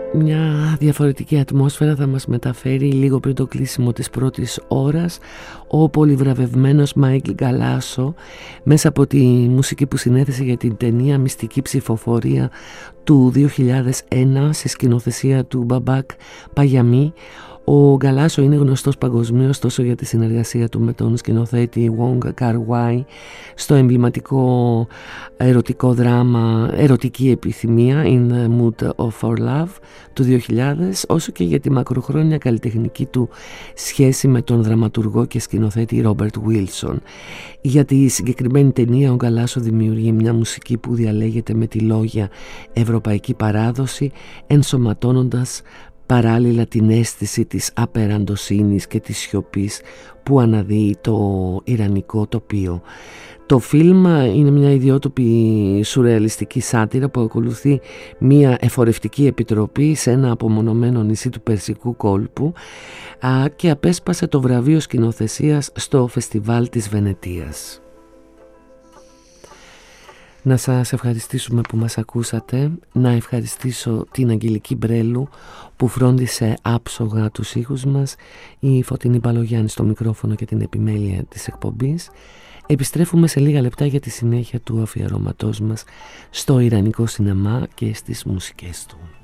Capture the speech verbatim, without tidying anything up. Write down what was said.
μια διαφορετική ατμόσφαιρα θα μας μεταφέρει λίγο πριν το κλείσιμο της πρώτης ώρας ο πολυβραβευμένος Μάικλ Γκαλάσο μέσα από τη μουσική που συνέθεσε για την ταινία Μυστική Ψηφοφορία του δύο χιλιάδες ένα σε σκηνοθεσία του Μπαμπάκ Παγιαμί. Ο Γκαλάσο είναι γνωστός παγκοσμίως τόσο για τη συνεργασία του με τον σκηνοθέτη Wong Kar-wai στο εμβληματικό ερωτικό δράμα Ερωτική Επιθυμία In the Mood of Our Love του δύο χιλιάδες, όσο και για τη μακροχρόνια καλλιτεχνική του σχέση με τον δραματουργό και σκηνοθέτη Ρόμπερτ Βίλσον. Για τη συγκεκριμένη ταινία ο Γκαλάσο δημιουργεί μια μουσική που διαλέγεται με τη λόγια ευρωπαϊκή παράδοση, ενσωματώνοντας παράλληλα την αίσθηση της απεραντοσύνης και της σιωπής που αναδύει το ιρανικό τοπίο. Το φιλμ είναι μια ιδιότοπη σουρεαλιστική σάτυρα που ακολουθεί μια εφορευτική επιτροπή σε ένα απομονωμένο νησί του Περσικού κόλπου και απέσπασε το βραβείο σκηνοθεσίας στο φεστιβάλ της Βενετίας. Να σας ευχαριστήσουμε που μας ακούσατε, να ευχαριστήσω την Αγγελική Μπρέλου που φρόντισε άψογα τους ήχους μας, η Φωτεινή Μπαλογιάννη στο μικρόφωνο και την επιμέλεια της εκπομπής. Επιστρέφουμε σε λίγα λεπτά για τη συνέχεια του αφιερώματός μας στο ιρανικό σινεμά και στις μουσικές του.